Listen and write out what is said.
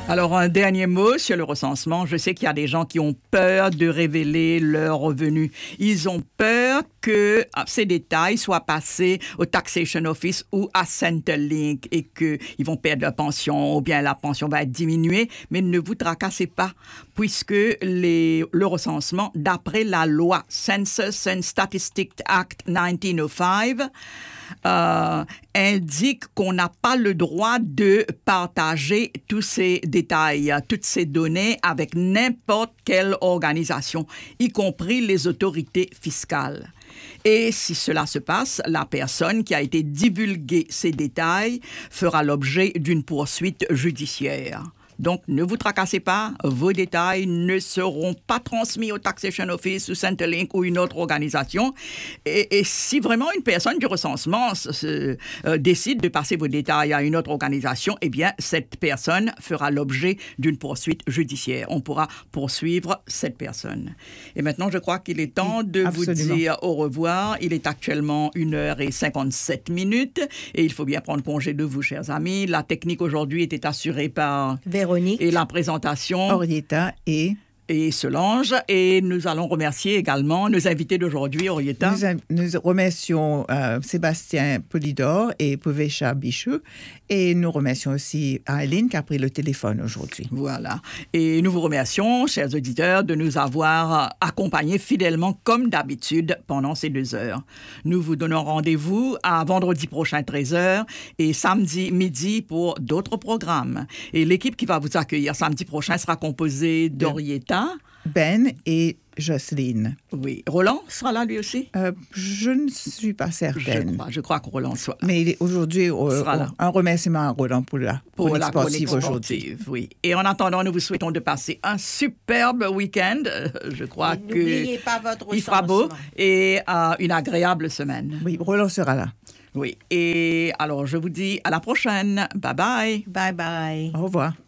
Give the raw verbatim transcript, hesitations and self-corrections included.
Alors, un dernier mot sur le recensement. Je sais qu'il y a des gens qui ont peur de révéler leurs revenus. Ils ont peur que ces détails soient passés au Taxation Office ou à Centrelink et qu'ils vont perdre leur pension ou bien la pension va être diminuée. Mais ne vous tracassez pas, puisque les, le recensement, d'après la loi Census and Statistics Act dix-neuf oh cinq, Euh, indique qu'on n'a pas le droit de partager tous ces détails, toutes ces données avec n'importe quelle organisation, y compris les autorités fiscales. Et si cela se passe, la personne qui a été divulguée ces détails fera l'objet d'une poursuite judiciaire. Donc, ne vous tracassez pas, vos détails ne seront pas transmis au Taxation Office ou Centrelink ou une autre organisation. Et, et si vraiment une personne du recensement se, euh, décide de passer vos détails à une autre organisation, eh bien, cette personne fera l'objet d'une poursuite judiciaire. On pourra poursuivre cette personne. Et maintenant, je crois qu'il est temps de Absolument. vous dire au revoir. Il est actuellement une heure et cinquante-sept minutes et il faut bien prendre congé de vous, chers amis. La technique aujourd'hui était assurée par... Véronique. Et la présentation. Orietta et... Et Solange. Et nous allons remercier également nos invités d'aujourd'hui, Orietta. Nous, nous remercions euh, Sébastien Polidor et Povecha Bichou. Et nous remercions aussi Aline qui a pris le téléphone aujourd'hui. Voilà. Et nous vous remercions, chers auditeurs, de nous avoir accompagnés fidèlement comme d'habitude pendant ces deux heures. Nous vous donnons rendez-vous à vendredi prochain, treize heures, et samedi midi pour d'autres programmes. Et l'équipe qui va vous accueillir samedi prochain sera composée d'Orietta, Ben et Jocelyne. Oui. Roland sera là lui aussi? Euh, je ne suis pas certaine. Je crois, je crois que Roland soit là. Mais aujourd'hui, euh, un remerciement à Roland pour la pour chronique la sportive chronique aujourd'hui. Sportive, oui. Et en attendant, nous vous souhaitons de passer un superbe week-end. Je crois et que n'oubliez pas votre il fera beau et euh, une agréable semaine. Oui, Roland sera là. Oui. Et alors, je vous dis à la prochaine. Bye bye. Bye bye. Au revoir.